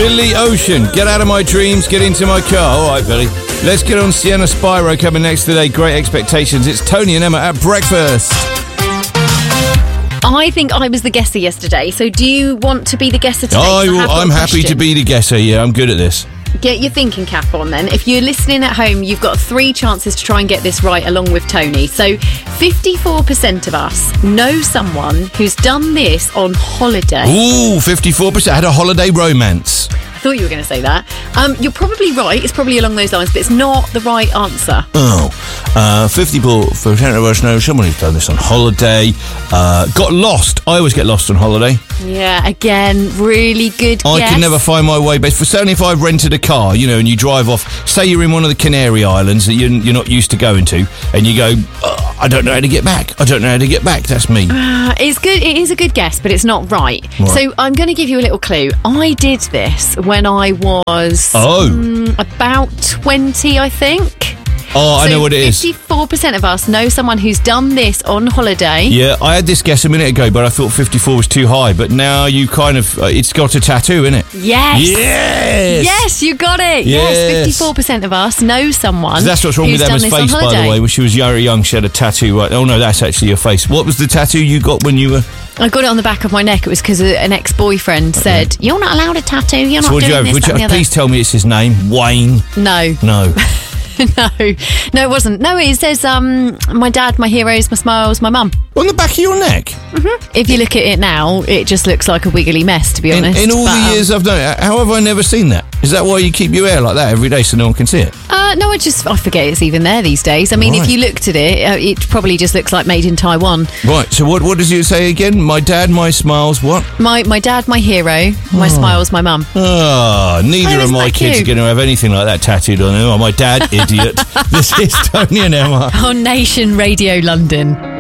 Billy Ocean, get out of my dreams, get into my car. All right, Billy. Let's get on Sienna Spyro coming next today. Great Expectations. It's Tony and Emma at breakfast. I think I was the guesser yesterday, so do you want to be the guesser today? I'm happy to be the guesser. Yeah, I'm good at this. Get your thinking cap on then. If you're listening at home, you've got 3 chances to try and get this right along with Tony. So 54% of us know someone who's done this on holiday. Ooh, 54%. I had a holiday romance. I thought you were going to say that. You're probably right. It's probably along those lines, but it's not the right answer. 54% of us know someone who's done this on holiday. Got lost. I always get lost on holiday. Yeah, again, really good guess. I can never find my way. But certainly if I've rented a car, you know, and you drive off, say you're in one of the Canary Islands that you're not used to going to, and you go, I don't know how to get back. I don't know how to get back. That's me. It's good. It is a good guess, but it's not right. So I'm going to give you a little clue. I did this when I was about 20, I think. Oh, I know what it is. 54% of us know someone who's done this on holiday. Yeah, I had this guess a minute ago, but I thought 54 was too high. But now you kind of, it's got a tattoo, isn't it? Yes. Yes. Yes, you got it. Yes, 54% of us know someone. So that's what's wrong with Emma's face, by the way. When she was very young, she had a tattoo. Right? Oh, no, that's actually your face. What was the tattoo you got when you were... I got it on the back of my neck. It was because an ex-boyfriend said, "You're not allowed a tattoo. You're not doing this, that, and the other." Please tell me it's his name. Wayne. No. No, it wasn't. No, it says my dad, my heroes, my smiles, my mum. On the back of your neck? Mm-hmm. If you look at it now, it just looks like a wiggly mess, to be honest. In all the years I've known it, how have I never seen that? Is that why you keep your hair like that every day so no one can see it? No, I forget it's even there these days. I mean, If you looked at it, it probably just looks like made in Taiwan. Right, so what does it say again? My dad, my smiles, what? My dad, my hero, my smiles, my mum. Neither of my kids are going to have anything like that tattooed on them. Oh, my dad, idiot. This is Tony and Emma. On Nation Radio London.